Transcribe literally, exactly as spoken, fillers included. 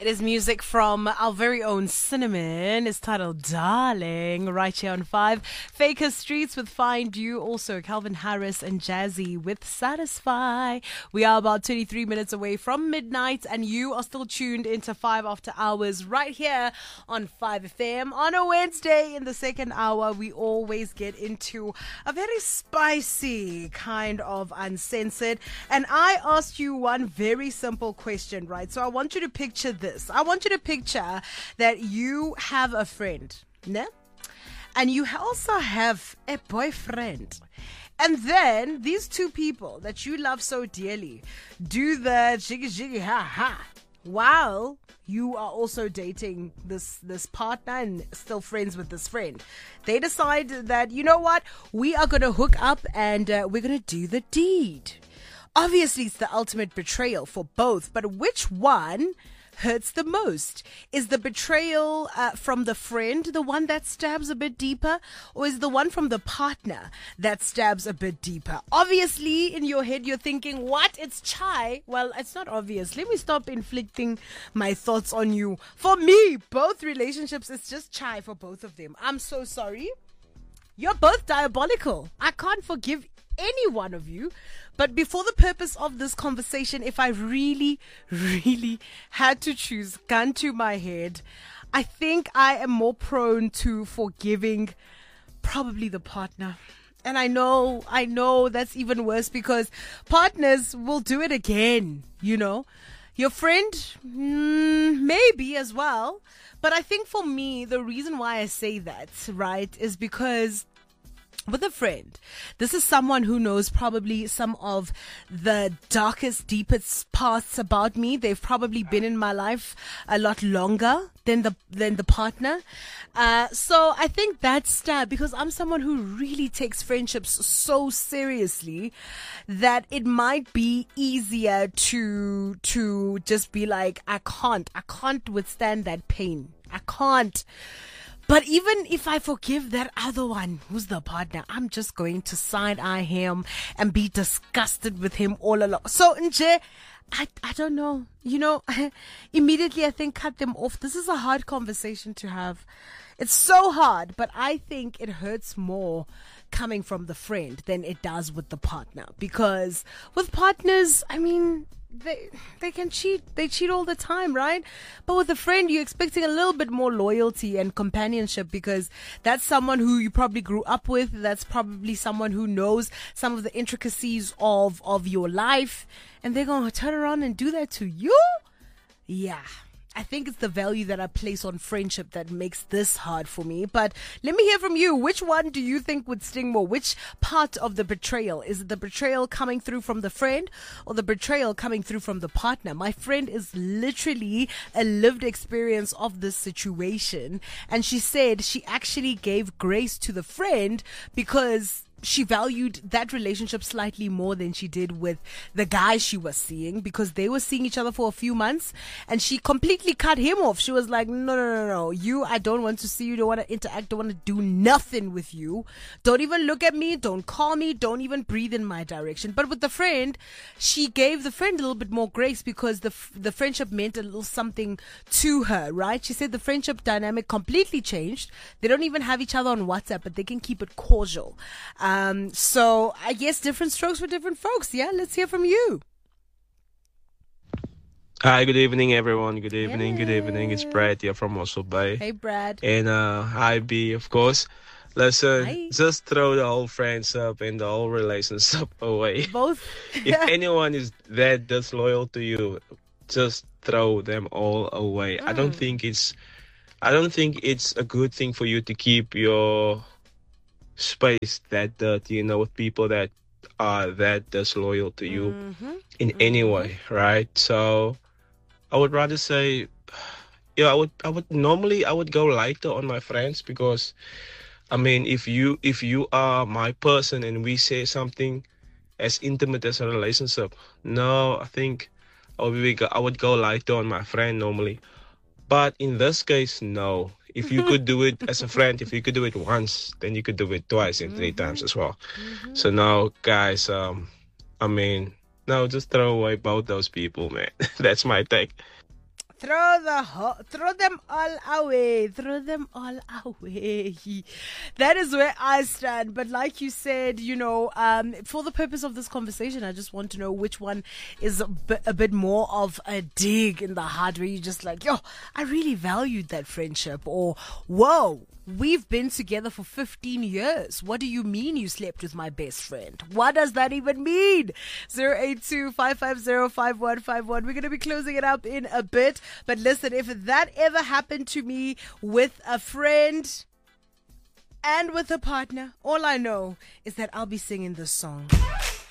It is music from our very own Cinnamon. It's titled Darling, right here on five. Faker Streets with Find You. Also, Calvin Harris and Jazzy with Satisfy. We are about twenty-three minutes away from midnight, and you are still tuned into five After Hours right here on five F M. On a Wednesday in the second hour, we always get into a very spicy kind of uncensored. And I asked you one very simple question, right? So I want you to picture this. I want you to picture that you have a friend, ne? And you also have a boyfriend. And then these two people that you love so dearly do the jiggy jiggy ha ha while you are also dating this this partner and still friends with this friend. They decide that, you know what, we are going to hook up and uh, we're going to do the deed. Obviously, it's the ultimate betrayal for both, but which one hurts the most? Is the betrayal uh, from the friend the one that stabs a bit deeper, or is the one from the partner that stabs a bit deeper? Obviously, in your head, you're thinking, what? It's chai? Well, it's not obvious. Let me stop inflicting my thoughts on you. For me, both relationships, it's just chai for both of them. I'm so sorry. You're both diabolical. I can't forgive any one of you. But before the purpose of this conversation, if I really, really had to choose, gun to my head, I think I am more prone to forgiving probably the partner. And I know, I know that's even worse because partners will do it again, you know. Your friend, mm, maybe as well. But I think for me, the reason why I say that, right, is because with a friend, this is someone who knows probably some of the darkest, deepest parts about me. They've probably been in my life a lot longer than the than the partner. Uh, so I think that's stab, because I'm someone who really takes friendships so seriously that it might be easier to to just be like, I can't, I can't withstand that pain. I can't. But even if I forgive that other one, who's the partner, I'm just going to side-eye him and be disgusted with him all along. So, Nje, I, I don't know. You know, immediately I think cut them off. This is a hard conversation to have. It's so hard, but I think it hurts more coming from the friend than it does with the partner. Because with partners, I mean, they they can cheat. They cheat all the time, right? But with a friend, you're expecting a little bit more loyalty and companionship because that's someone who you probably grew up with. That's probably someone who knows some of the intricacies of, of your life. And they're going to turn around and do that to you? Yeah. I think it's the value that I place on friendship that makes this hard for me. But let me hear from you. Which one do you think would sting more? Which part of the betrayal? Is it the betrayal coming through from the friend or the betrayal coming through from the partner? My friend is literally a lived experience of this situation. And she said she actually gave grace to the friend because she valued that relationship slightly more than she did with the guy she was seeing, because they were seeing each other for a few months and she completely cut him off. She was like, no, no, no, no. You, I don't want to see you. Don't want to interact. Don't want to do nothing with you. Don't even look at me. Don't call me. Don't even breathe in my direction. But with the friend, she gave the friend a little bit more grace because the, the friendship meant a little something to her, right? She said the friendship dynamic completely changed. They don't even have each other on WhatsApp, but they can keep it cordial. Um, Um, so I guess different strokes for different folks. Yeah, let's hear from you. Hi, good evening, everyone. Good evening, Hey. good evening. It's Brad here from Mossel Bay. Hey, Brad. And uh, hi, B, of course. Listen, Hi. just throw the whole friendship and the whole relationship away. Both. If anyone is that disloyal to you, just throw them all away. I don't think it's, I don't think it's a good thing for you to keep your space that dirty, you know, with people that are that disloyal to you Mm-hmm. in Mm-hmm. any way, right? So I would rather say, yeah, I would, I would normally I would go lighter on my friends because, I mean, if you if you are my person and we say something as intimate as a relationship, no, I think I would be, I would go lighter on my friend normally. But in this case, no. If you could do it as a friend, if you could do it once, then you could do it twice and three Mm-hmm. times as well. Mm-hmm. So now, guys, um, I mean, no, just throw away both those people, man. That's my take. Throw the ho- throw them all away. Throw them all away. That is where I stand. But like you said, you know, um, for the purpose of this conversation, I just want to know which one is a bit, a bit more of a dig in the heart, where you're just like, yo, I really valued that friendship, or whoa, we've been together for fifteen years. What do you mean you slept with my best friend? What does that even mean? zero eight two, five five zero, five one five one. We're going to be closing it up in a bit. But listen, if that ever happened to me with a friend and with a partner, all I know is that I'll be singing this song.